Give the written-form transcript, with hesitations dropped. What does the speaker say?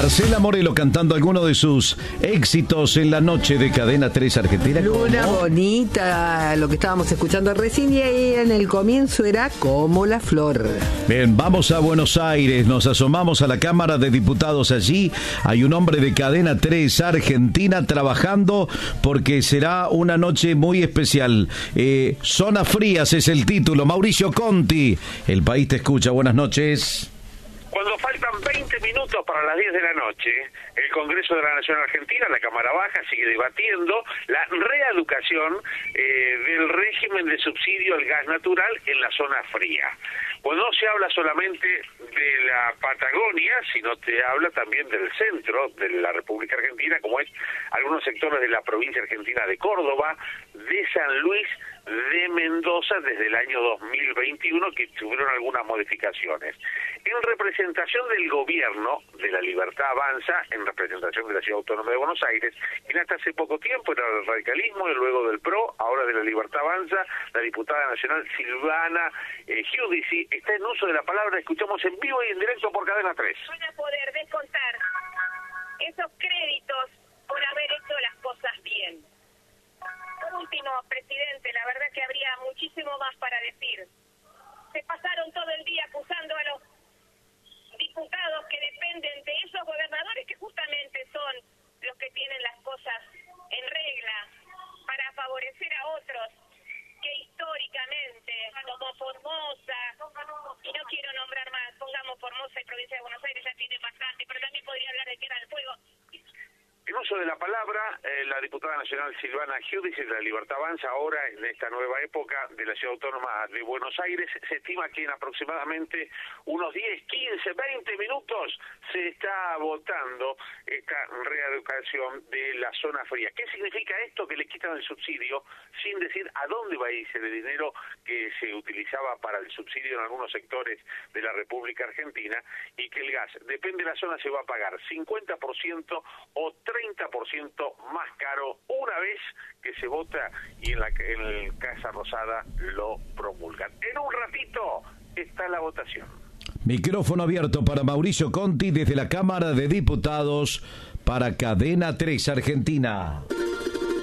Marcela Morelo cantando alguno de sus éxitos en la noche de Cadena 3 Argentina. Luna bonita, lo que estábamos escuchando recién, y ahí en el comienzo era Como la flor. Bien, vamos a Buenos Aires, nos asomamos a la Cámara de Diputados. Allí hay un hombre de Cadena 3 Argentina trabajando porque será una noche muy especial. Zona Frías es el título. Mauricio Conti, el país te escucha, buenas noches. Cuando faltan 20 minutos para las 10 de la noche, el Congreso de la Nación Argentina, la Cámara Baja, sigue debatiendo la reeducación del régimen de subsidio al gas natural en la zona fría. Pues no se habla solamente de la Patagonia, sino te habla también del centro de la República Argentina, como es algunos sectores de la provincia argentina de Córdoba, de San Luis, de Mendoza, desde el año 2021, que tuvieron algunas modificaciones. En representación del gobierno de la Libertad Avanza, en representación de la Ciudad Autónoma de Buenos Aires, quien hasta hace poco tiempo era del radicalismo y luego del PRO, ahora de la Libertad Avanza, la diputada nacional Silvana Giudici, está en uso de la palabra. Escuchamos en vivo y en directo por Cadena 3. Van a poder descontar esos créditos por haber hecho las cosas bien. Por último, presidente, la verdad que habría muchísimo más para decir. Se pasaron todo el día acusando a los diputados que dependen de esos gobernadores que justamente son los que tienen las cosas en regla para favorecer a otros que históricamente, como Formosa, y no quiero nombrar más, pongamos Formosa y provincia de Buenos Aires, ya tiene bastante, pero también podría hablar de Tierra del Fuego. En uso de la palabra, la diputada nacional Silvana Giudici de la Libertad Avanza, ahora en esta nueva época de la Ciudad Autónoma de Buenos Aires, se estima que en aproximadamente unos 10, 15, 20 minutos se está votando esta reeducación de la zona fría. ¿Qué significa esto? Que le quitan el subsidio sin decir a dónde va a irse el dinero que se utilizaba para el subsidio en algunos sectores de la República Argentina, y que el gas, depende de la zona, se va a pagar 50% o 30% más caro una vez que se vota y en el Casa Rosada lo promulgan. En un ratito está la votación. Micrófono abierto para Mauricio Conti desde la Cámara de Diputados para Cadena 3 Argentina.